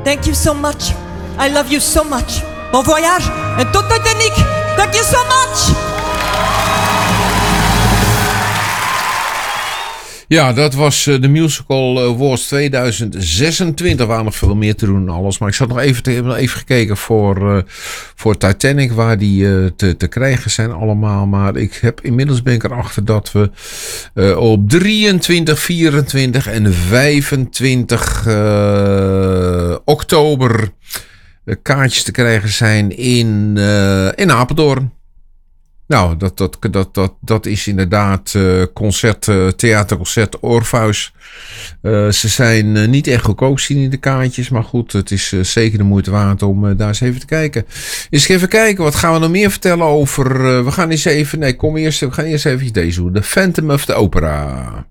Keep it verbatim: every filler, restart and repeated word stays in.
Thank you so much. I love you so much. Bon voyage. En tot de techniek. Thank you so much. Ja, dat was uh, de Musical Awards tweeduizend zesentwintig. Er waren nog veel meer te doen en alles. Maar ik zat nog even, te, even gekeken voor, uh, voor Titanic. Waar die uh, te, te krijgen zijn allemaal. Maar ik heb inmiddels ben ik erachter dat we uh, op drieëntwintig, vierentwintig en vijfentwintig uh, oktober uh, kaartjes te krijgen zijn in, uh, in Apeldoorn. Nou, dat, dat, dat, dat, dat is inderdaad uh, concert, uh, theaterconcert Orpheus. Uh, ze zijn uh, niet echt goedkoop, zien in de kaartjes. Maar goed, het is uh, zeker de moeite waard om uh, daar eens even te kijken. Eens even kijken, wat gaan we nog meer vertellen over... Uh, we gaan eens even... Nee, kom eerst, we gaan eerst even deze doen. The Phantom of the Opera.